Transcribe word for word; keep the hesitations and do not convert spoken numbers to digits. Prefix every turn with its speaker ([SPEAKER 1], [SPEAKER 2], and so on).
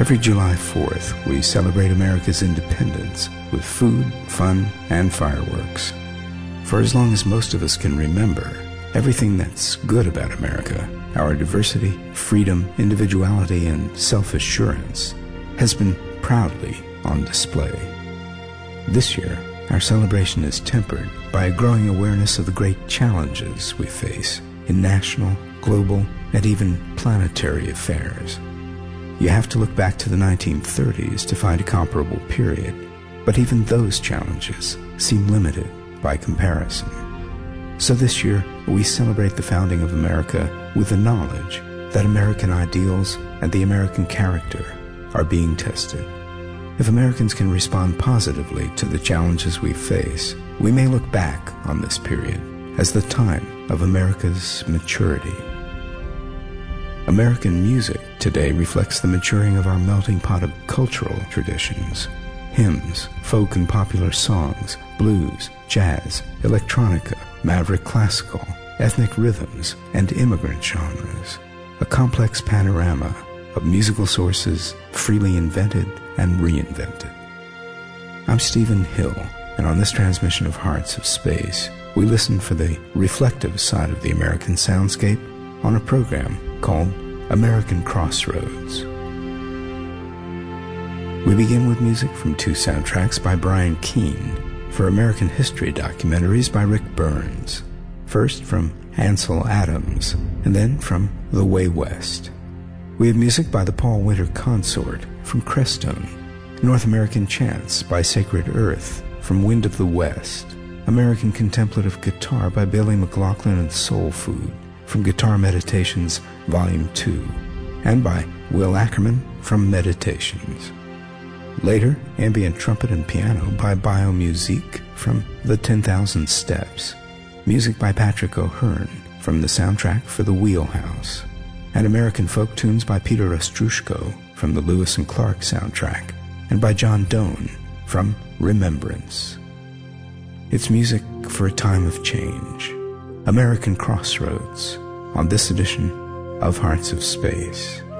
[SPEAKER 1] Every July fourth, we celebrate America's independence with food, fun, and fireworks. For as long as most of us can remember, everything that's good about America, our diversity, freedom, individuality, and self-assurance, has been proudly on display. This year, our celebration is tempered by a growing awareness of the great challenges we face in national, global, and even planetary affairs. You have to look back to the nineteen thirties to find a comparable period, but even those challenges seem limited by comparison. So this year, we celebrate the founding of America with the knowledge that American ideals and the American character are being tested. If Americans can respond positively to the challenges we face, we may look back on this period as the time of America's maturity. American music today reflects the maturing of our melting pot of cultural traditions. Hymns, folk and popular songs, blues, jazz, electronica, maverick classical, ethnic rhythms, and immigrant genres. A complex panorama of musical sources freely invented and reinvented. I'm Stephen Hill, and on this transmission of Hearts of Space, we listen for the reflective side of the American soundscape on a program called American Crossroads. We begin with music from two soundtracks by Brian Keene for American history documentaries by Rick Burns. First from Ansel Adams, and then from The Way West. We have music by the Paul Winter Consort from Crestone, North American Chants by Sacred Earth from Wind of the West, American Contemplative Guitar by Billy McLaughlin and Soul Food from Guitar Meditations Volume two, and by Will Ackerman from Meditations. Later, ambient trumpet and piano by Biomusique from The ten thousand Steps, music by Patrick O'Hearn from the soundtrack for The Wheelhouse, and American folk tunes by Peter Ostrushko from the Lewis and Clark soundtrack, and by John Doan from Remembrance. It's music for a time of change. American Crossroads on this edition of Hearts of Space.